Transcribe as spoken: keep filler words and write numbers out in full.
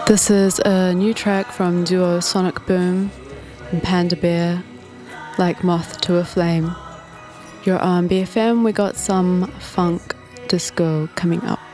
This is a new track from duo Sonic Boom and Panda Bear, Like Moth to a Flame. You're on B F M, we got some funk disco coming up.